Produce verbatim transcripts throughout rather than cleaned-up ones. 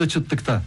çıtlıkta.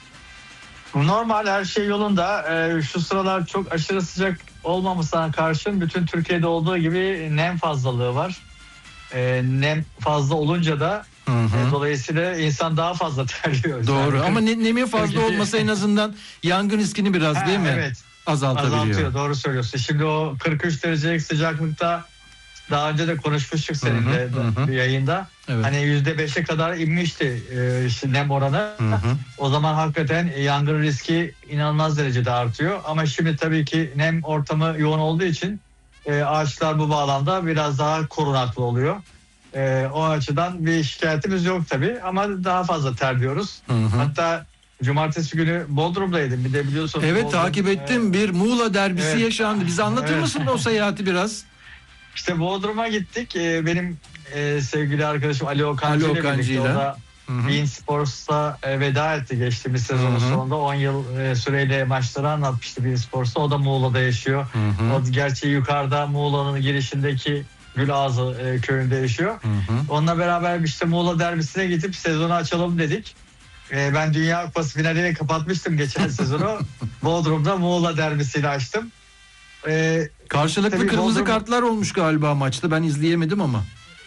Normal, her şey yolunda. Ee, şu sıralar çok aşırı sıcak olmamasına karşın bütün Türkiye'de olduğu gibi nem fazlalığı var. Ee, nem fazla olunca da Hı hı. e, dolayısıyla insan daha fazla terliyor. Doğru Yani, ama ne, nemin fazla Türkiye- olması en azından yangın riskini biraz Ha, değil mi? Evet. Azaltabiliyor. Azaltıyor, doğru söylüyorsun. Şimdi o kırk üç derecelik sıcaklıkta daha önce de konuşmuştuk seninle Hı hı, hı hı. bir yayında. Evet. Hani yüzde beşe kadar inmişti e, işte nem oranı. Hı hı. O zaman hakikaten yangın riski inanılmaz derecede artıyor. Ama şimdi tabii ki nem ortamı yoğun olduğu için e, ağaçlar bu bağlamda biraz daha korunaklı oluyor. E, o açıdan bir şikayetimiz yok tabii ama daha fazla terliyoruz. Hı hı. Hatta cumartesi günü Bodrum'daydım. Bir de biliyorsun. Evet, Bodrum, takip ettim. e, Bir Muğla derbisi evet. yaşandı. Bize anlatır Evet. mısın o seyahati biraz? İşte Bodrum'a gittik. E, benim e, sevgili arkadaşım Ali Okancı Ali ile birlikte. Okancı'yla. O da Hı hı. Bein Sports'ta e, veda etti geçtiğimiz sezonun Hı hı. sonunda. on yıl e, süreyle maçları anlatmıştı Bein Sports'ta. O da Muğla'da yaşıyor. Hı hı. O gerçi yukarıda Muğla'nın girişindeki Gülağızı e, köyünde yaşıyor. Hı hı. Onunla beraber işte Muğla derbisine gidip sezonu açalım dedik. E, ben Dünya Kupası finaliyle kapatmıştım geçen sezonu. Bodrum'da Muğla derbisiyle açtım. E, Karşılıklı Tabii kırmızı Bodrum- kartlar olmuş galiba maçta. Ben izleyemedim ama.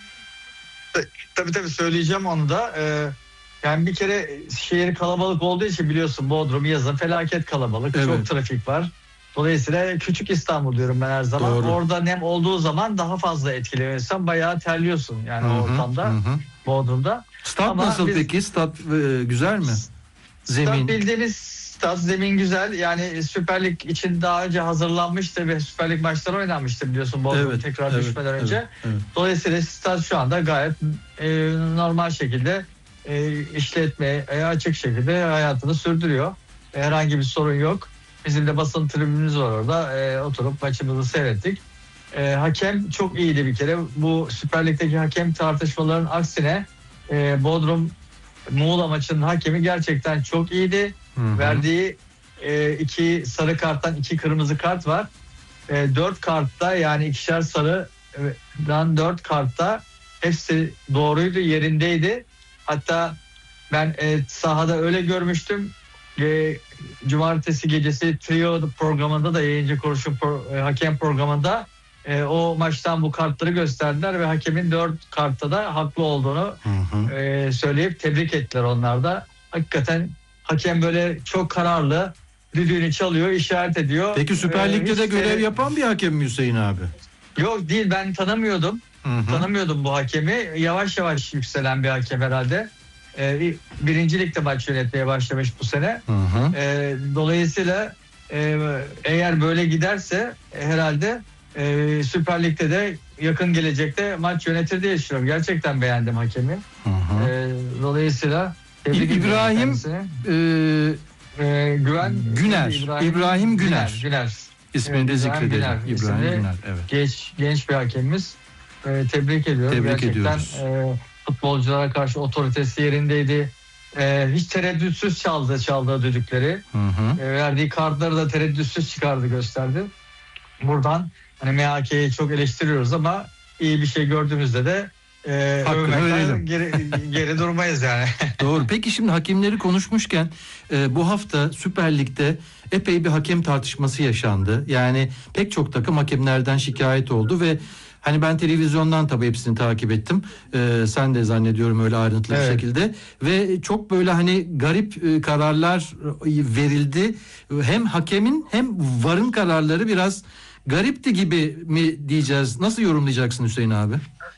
Tabii tabii söyleyeceğim onu da. Ee, yani bir kere şehir kalabalık olduğu için biliyorsun Bodrum yazın felaket kalabalık. Evet. Çok trafik var. Dolayısıyla küçük İstanbul diyorum ben her zaman. Doğru. Orada nem olduğu zaman daha fazla etkileniyorsan bayağı terliyorsun yani Hı o hı, ortamda, hı hı. Bodrum'da. Stat Ama nasıl biz- peki? Stat e, güzel mi? Zemin. Zemin. Bildiğimiz stat, zemin güzel. Yani Süper Lig için daha önce hazırlanmıştı ve Süper Lig maçları oynanmıştı biliyorsun Bodrum Evet, tekrar evet, düşmeden önce. evet, evet. Dolayısıyla stat şu anda gayet e, normal şekilde e, işletmeye e, açık şekilde hayatını sürdürüyor. E, herhangi bir sorun yok. Bizim de basın tribünümüz var orada. E, oturup maçımızı seyrettik. E, hakem çok iyiydi bir kere. Bu Süper Lig'deki hakem tartışmalarının aksine e, Bodrum Muğla maçının hakemi gerçekten çok iyiydi. Hı hı. Verdiği e, iki sarı karttan iki kırmızı kart var. E, dört kartta yani ikişer sarıdan dört kartta hepsi doğruydu, yerindeydi. Hatta ben e, sahada öyle görmüştüm. E, cumartesi gecesi Trio programında da yayıncı kuruluşun pro, e, hakem programında e, o maçtan bu kartları gösterdiler ve hakemin dört kartta da haklı olduğunu Hı hı. e, söyleyip tebrik ettiler onlar da. Hakikaten hakem böyle çok kararlı, düdüğünü çalıyor, işaret ediyor. Peki Süper E, Lig'de de hiç görev de- yapan bir hakem mi Hüseyin abi? Yok değil, ben tanımıyordum. Hı hı. Tanımıyordum bu hakemi. Yavaş yavaş yükselen bir hakem herhalde. E, birinci Lig'de maç yönetmeye başlamış bu sene. Hı hı. E, dolayısıyla e, eğer böyle giderse e, herhalde e, Süper Lig'de de yakın gelecekte maç yönetir diye düşünüyorum. Gerçekten beğendim hakemi. Hı hı. E, dolayısıyla tebrik ediyorum İbrahim kendisini. e, E, Güven Güner. İbrahim Güner. Güner. Güner. ismini de Evet, İbrahim zikredelim. Güner. İbrahim İsimli Güner. Evet. Genç genç bir hakemimiz. E, tebrik ediyorum. Tebrik Gerçekten ediyoruz. e, futbolculara karşı otoritesi yerindeydi. E, hiç tereddütsüz çaldı çaldığı düdükleri. Hı hı. E, verdiği kartları da tereddütsüz çıkardı, gösterdi. Buradan hani M H K'yi çok eleştiriyoruz ama iyi bir şey gördüğümüzde de e, Hakkını övmekten verelim. geri, geri durmayız yani. Doğru. Peki şimdi hakemleri konuşmuşken e, bu hafta Süper Lig'de epey bir hakem tartışması yaşandı. Yani pek çok takım hakemlerden şikayet oldu ve hani ben televizyondan tabii hepsini takip ettim. E, sen de zannediyorum öyle ayrıntılı Evet. bir şekilde. Ve çok böyle hani garip e, kararlar verildi. Hem hakemin hem VAR'ın kararları biraz garipti gibi mi diyeceğiz? Nasıl yorumlayacaksın Hüseyin abi?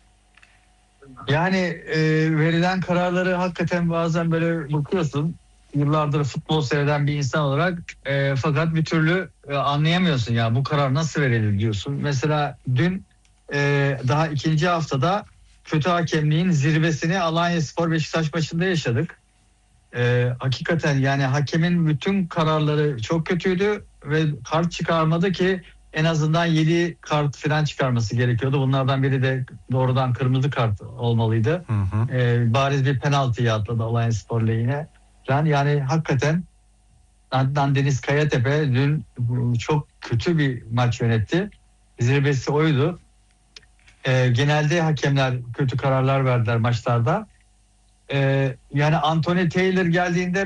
Yani e, verilen kararları hakikaten bazen böyle bakıyorsun. Yıllardır futbol seyreden bir insan olarak e, fakat bir türlü e, anlayamıyorsun ya bu karar nasıl verilir diyorsun. Mesela dün e, daha ikinci haftada kötü hakemliğin zirvesini Alanyaspor Beşiktaş maçında yaşadık. E, hakikaten yani hakemin bütün kararları çok kötüydü ve kart çıkarmadı ki en azından yedi kart falan çıkarması gerekiyordu. Bunlardan biri de doğrudan kırmızı kart olmalıydı. Hı hı. E, bariz bir penaltıyı atladı Alanyaspor lehine. Yani, yani hakikaten Adnan Deniz Kayatepe dün çok kötü bir maç yönetti. Zirvesi oydu. E, genelde hakemler kötü kararlar verdiler maçlarda. e, yani Anthony Taylor geldiğinde